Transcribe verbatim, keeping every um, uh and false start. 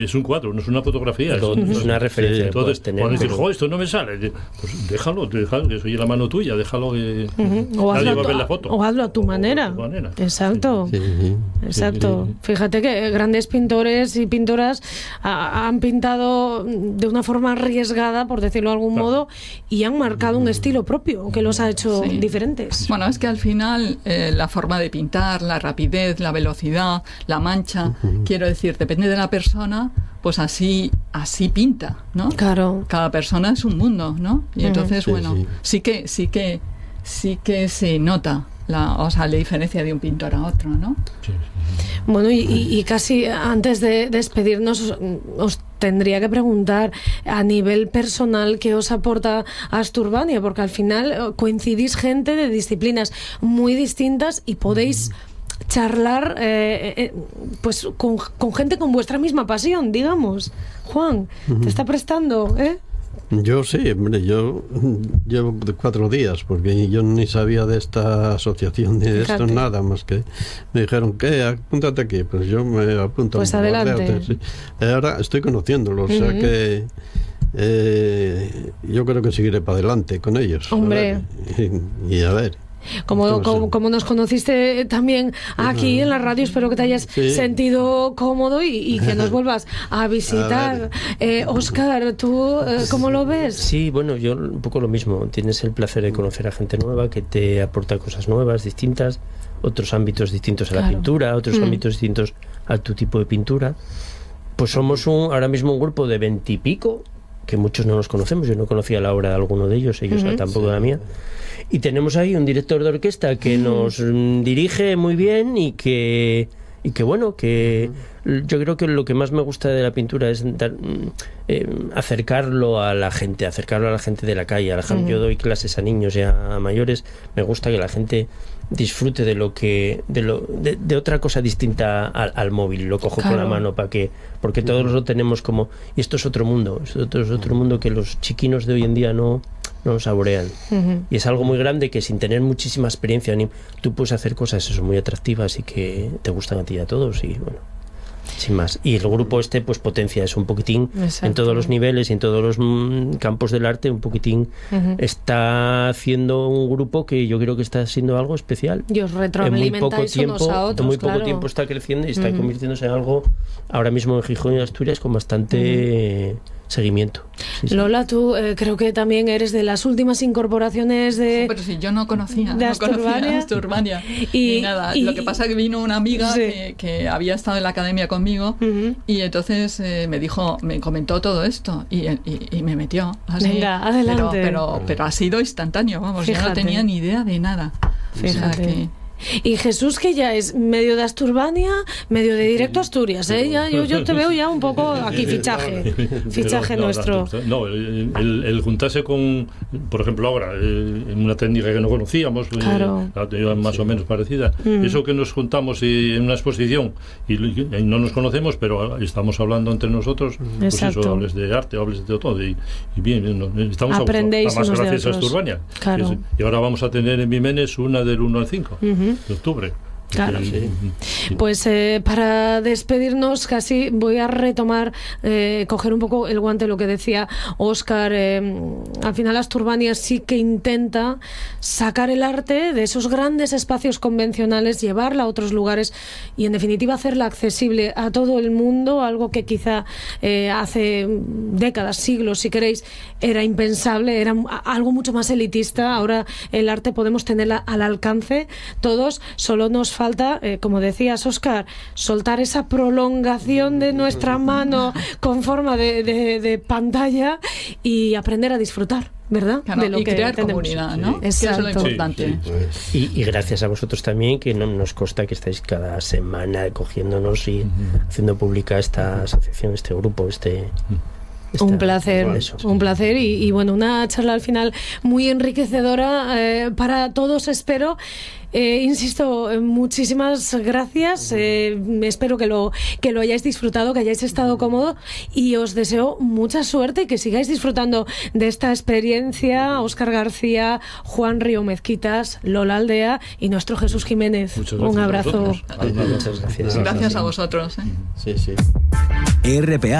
Es un cuadro, no es una fotografía. Es, es una referencia. Sí, entonces, tener, cuando pero... dices, jo, esto no me sale, pues déjalo, déjalo, que soy la mano tuya, déjalo que uh-huh. o nadie hazlo, va a ver la foto. O hazlo a tu manera. A tu manera. Exacto. Sí, sí. Exacto. Sí, sí. Fíjate que grandes pintores y pintoras a, han pintado de una forma arriesgada, por decirlo de algún claro. modo, y han marcado un estilo propio que los ha hecho sí. diferentes. Bueno, es que al final eh, la forma de pintar, la rapidez, la velocidad, la mancha, uh-huh. quiero decir, depende de la persona, pues así así pinta, ¿no? Claro. Cada persona es un mundo, ¿no? Y entonces, sí, bueno, sí. sí que sí que sí que se nota la, o sea, la diferencia de un pintor a otro, ¿no? Sí, sí. Bueno, y, y, y casi antes de despedirnos os tendría que preguntar a nivel personal qué os aporta Asturbania, porque al final coincidís gente de disciplinas muy distintas y podéis uh-huh. charlar eh, eh, pues con, con gente con vuestra misma pasión, digamos. Juan, uh-huh. te está prestando, ¿eh? Yo sí, hombre, yo llevo cuatro días porque yo ni sabía de esta asociación ni de Fíjate. esto nada, más que me dijeron que apúntate aquí, pues yo me apunto. Pues adelante. Arte, sí. Ahora estoy conociéndolo, uh-huh. o sea que eh, yo creo que seguiré para adelante con ellos. Hombre. A ver, y, y a ver. Como, como, como nos conociste también aquí en la radio, espero que te hayas sí. sentido cómodo y, y que nos vuelvas a visitar. Eh, Óscar, ¿tú eh, cómo lo ves? Sí, bueno, yo un poco lo mismo. Tienes el placer de conocer a gente nueva que te aporta cosas nuevas, distintas, otros ámbitos distintos a la claro. pintura, otros mm. ámbitos distintos a tu tipo de pintura. Pues somos un, ahora mismo un grupo de veintipico, que muchos no nos conocemos. Yo no conocía la obra de alguno de ellos, ellos mm-hmm. tampoco sí. la mía. Y tenemos ahí un director de orquesta que nos dirige muy bien y que, y que bueno, que yo creo que lo que más me gusta de la pintura es dar, eh, acercarlo a la gente, acercarlo a la gente de la calle. Uh-huh. Yo doy clases a niños y a mayores, me gusta que la gente disfrute de lo que de lo de, de otra cosa distinta al, al móvil, lo cojo claro. con la mano para que porque todos lo tenemos como, y esto es otro mundo, esto es otro mundo que los chiquinos de hoy en día no no lo saborean. Uh-huh. Y es algo muy grande que sin tener muchísima experiencia ni, tú puedes hacer cosas eso muy atractivas y que te gustan a ti y a todos, y bueno, sin más. Y el grupo este pues potencia eso un poquitín. Exacto. En todos los niveles y en todos los mm, campos del arte un poquitín. Uh-huh. Está haciendo un grupo que yo creo que está haciendo algo especial. Y os retroalimentáis unos a otros, en muy poco claro. tiempo está creciendo y está uh-huh. convirtiéndose en algo ahora mismo en Gijón y Asturias con bastante... Uh-huh. seguimiento. Sí, sí. Lola, tú eh, creo que también eres de las últimas incorporaciones de... Oh, pero si yo no conocía, de no Asturbania. conocía Asturbania y, y nada. Y, lo que pasa es que vino una amiga sí. que, que había estado en la academia conmigo uh-huh. y entonces eh, me dijo, me comentó todo esto y, y, y me metió. Así. Venga, adelante. Pero, pero, pero ha sido instantáneo, vamos, Fíjate. yo no tenía ni idea de nada. Fíjate. O sea que, y Jesús, que ya es medio de Asturbania, medio de Directo Asturias, ¿eh? Ya, yo, yo te veo ya un poco aquí, fichaje, fichaje no, nuestro. No, el, el, el juntarse con, por ejemplo ahora, en una técnica que no conocíamos, claro. eh, más sí. o menos parecida, mm. eso que nos juntamos en una exposición y, y no nos conocemos, pero estamos hablando entre nosotros, pues eso, hables de arte, hables de todo, y, y bien, estamos Aprendéis a gusto, además gracias a Asturbania. Claro. Y ahora vamos a tener en Vimenes una del uno al cinco. Uh-huh. de octubre. Claro. Sí. Pues eh, para despedirnos casi voy a retomar, eh, coger un poco el guante de lo que decía Óscar. Eh, al final Asturbania sí que intenta sacar el arte de esos grandes espacios convencionales, llevarla a otros lugares y en definitiva hacerla accesible a todo el mundo, algo que quizá eh, hace décadas, siglos si queréis, era impensable, era algo mucho más elitista. Ahora el arte podemos tenerla al alcance todos, solo nos falta, eh, como decías, Óscar, soltar esa prolongación de nuestra mano con forma de, de, de pantalla y aprender a disfrutar, ¿verdad? Claro, de lo y que crear tenemos. Comunidad, ¿no? Sí. Exacto. Que es lo importante. Sí, sí, pues. y, y gracias a vosotros también, que no nos consta que estáis cada semana cogiéndonos y uh-huh. haciendo pública esta asociación, este grupo, este... Uh-huh. Está, un placer, eso. un placer y, y bueno, una charla al final muy enriquecedora eh, para todos, espero. Eh, insisto, muchísimas gracias. Eh, espero que lo que lo hayáis disfrutado, que hayáis estado cómodo y os deseo mucha suerte y que sigáis disfrutando de esta experiencia. Óscar García, Juan Río Mezquitas, Lola Aldea y nuestro Jesús Jiménez. Un abrazo. Muchas gracias. Gracias a vosotros. ¿eh? Sí, sí. R P A